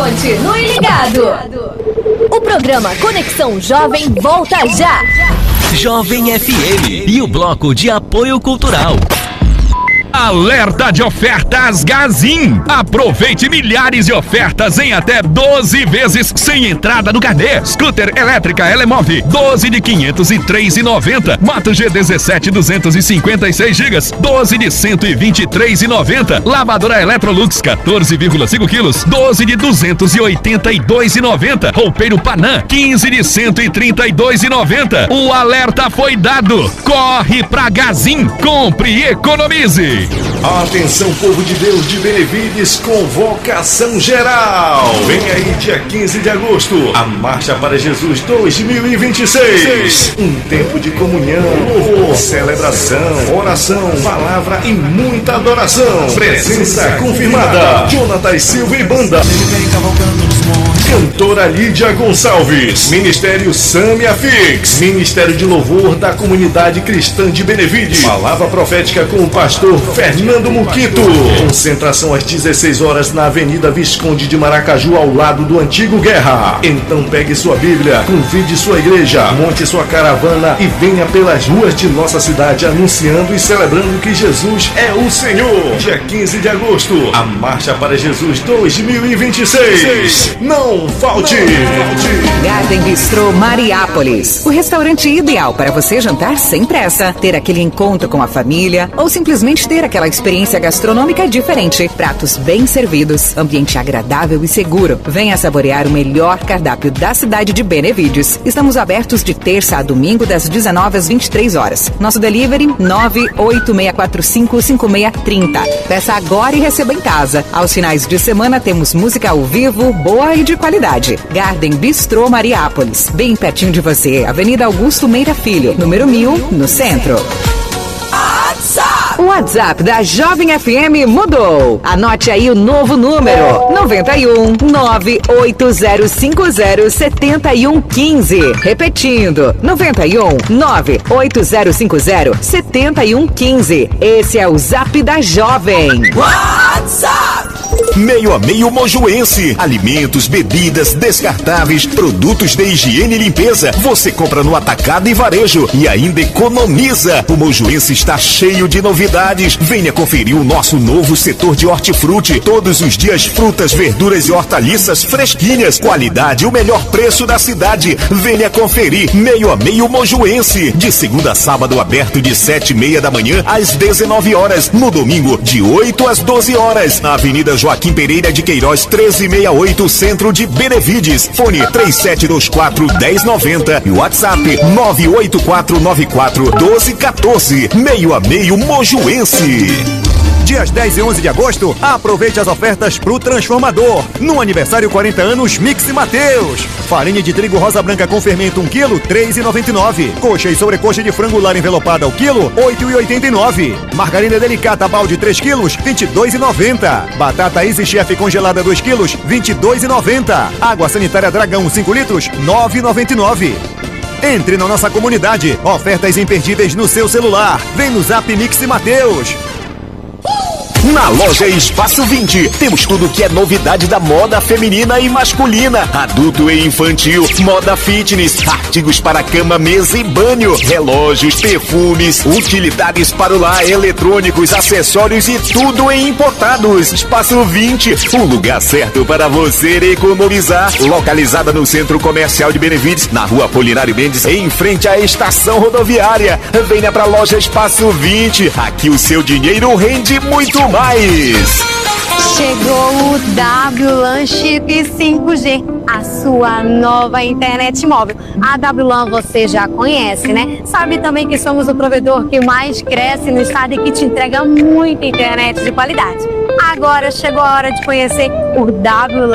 Continue ligado. O programa Conexão Jovem volta já. Jovem FM e o bloco de apoio cultural. Alerta de ofertas Gazin. Aproveite milhares de ofertas em até 12 vezes sem entrada no carnê. Scooter elétrica Elemove 12 de 503,90. Moto G17 256 GB 12 de 123,90. Lavadora Electrolux 14,5 quilos 12 de 282,90. Roupeiro Panam 15 de 132,90. O alerta foi dado. Corre pra Gazin, compre e economize. Atenção, povo de Deus de Benevides, convocação geral. Vem aí dia 15 de agosto, a Marcha para Jesus 2026. Um tempo de comunhão, louvor, celebração, oração, palavra e muita adoração. Presença confirmada. Jonatas Silva e Banda. Cantora Lídia Gonçalves. Ministério Samia Fix. Ministério de Louvor da Comunidade Cristã de Benevides. Palavra profética com o pastor Fernando Muquito. Concentração às 16 horas na Avenida Visconde de Maracaju, ao lado do Antigo Guerra. Então pegue sua Bíblia, convide sua igreja, monte sua caravana e venha pelas ruas de nossa cidade anunciando e celebrando que Jesus é o Senhor. Dia 15 de agosto, a Marcha para Jesus 2026. Não falte! Garden Bistrô Mariápolis, o restaurante ideal para você jantar sem pressa, ter aquele encontro com a família ou simplesmente ter aquela experiência gastronômica diferente. Pratos bem servidos, ambiente agradável e seguro. Venha saborear o melhor cardápio da cidade de Benevides. Estamos abertos de terça a domingo das 19 às 23 horas. Nosso delivery 986455630. Peça agora e receba em casa. Aos finais de semana temos música ao vivo, boa e de qualidade. Garden Bistrô Mariápolis, bem pertinho de você. Avenida Augusto Meira Filho, número 1000, no centro. O WhatsApp da Jovem FM mudou. Anote aí o novo número: 91 98050 7115. Repetindo: 91 98050 7115. Esse é o Zap da Jovem. WhatsApp! Meio a meio mojuense. Alimentos, bebidas, descartáveis, produtos de higiene e limpeza. Você compra no atacado e varejo e ainda economiza. O mojuense está cheio de novidades. Venha conferir o nosso novo setor de hortifruti. Todos os dias frutas, verduras e hortaliças fresquinhas. Qualidade e o melhor preço da cidade. Venha conferir. Meio a meio mojuense. De segunda a sábado aberto de 7:30 da manhã às 19 horas. No domingo de 8 às 12 horas. Na Avenida Joaquim Pereira de Queiroz 1368, centro de Benevides. Fone 3724-1090 e WhatsApp 98494-1214. Meio a meio mojuense. Dias 10 e 11 de agosto, aproveite as ofertas pro Transformador. No aniversário 40 anos, Mix Mateus. Farinha de trigo rosa branca com fermento 1 kg, R$ 3,99. Coxa e sobrecoxa de frango lar envelopada ao quilo, R$ 8,89. Margarina delicata balde 3 kg, R$ 22,90. Batata Easy Chef congelada 2 kg, R$ 22,90. Água sanitária Dragão 5 litros, R$ 9,99. Entre na nossa comunidade. Ofertas imperdíveis no seu celular. Vem no Zap Mix Mateus. Na loja Espaço 20, temos tudo que é novidade da moda feminina e masculina, adulto e infantil, moda fitness, artigos para cama, mesa e banho, relógios, perfumes, utilidades para o lar, eletrônicos, acessórios e tudo em importados. Espaço 20, o lugar certo para você economizar. Localizada no Centro Comercial de Benevides, na Rua Apolinário Mendes, em frente à estação rodoviária. Venha pra loja Espaço 20, aqui o seu dinheiro rende muito mais. Chegou o WLAN Chip 5G, a sua nova internet móvel. A WLAN você já conhece, né? Sabe também que somos o provedor que mais cresce no estado e que te entrega muita internet de qualidade. Agora chegou a hora de conhecer o WLAN